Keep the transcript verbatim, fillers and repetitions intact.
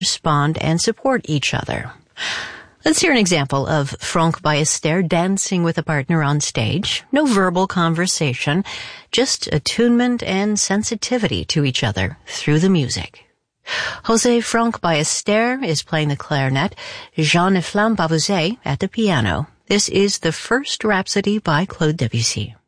respond and support each other. Let's hear an example of Franck Ballester dancing with a partner on stage. No verbal conversation, just attunement and sensitivity to each other through the music. José Franck Ballester is playing the clarinet, Jean-Efflam Bavouzet at the piano. This is the first Rhapsody by Claude Debussy.